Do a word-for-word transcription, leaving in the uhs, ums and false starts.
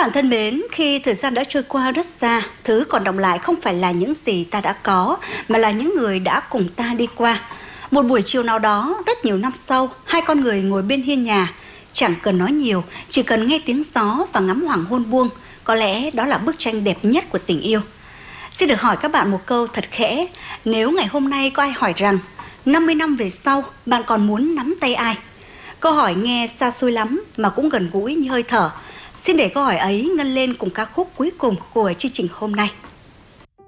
bạn thân mến, khi thời gian đã trôi qua rất xa, thứ còn đọng lại không phải là những gì ta đã có, mà là những người đã cùng ta đi qua. Một buổi chiều nào đó, rất nhiều năm sau, hai con người ngồi bên hiên nhà. Chẳng cần nói nhiều, chỉ cần nghe tiếng gió và ngắm hoàng hôn buông. Có lẽ đó là bức tranh đẹp nhất của tình yêu. Xin được hỏi các bạn một câu thật khẽ. Nếu ngày hôm nay có ai hỏi rằng, năm mươi năm về sau, bạn còn muốn nắm tay ai? Câu hỏi nghe xa xôi lắm mà cũng gần gũi như hơi thở. Xin để câu hỏi ấy ngân lên cùng ca khúc cuối cùng của chương trình hôm nay.